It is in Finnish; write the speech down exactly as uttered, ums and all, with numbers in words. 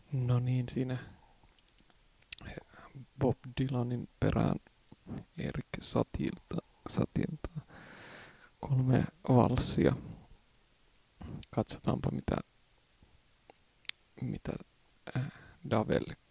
No niin, siinä Bob Dylanin perään Erik Satilta, Satilta kolme valssia. Katsotaanpa mitä, mitä äh, Davelle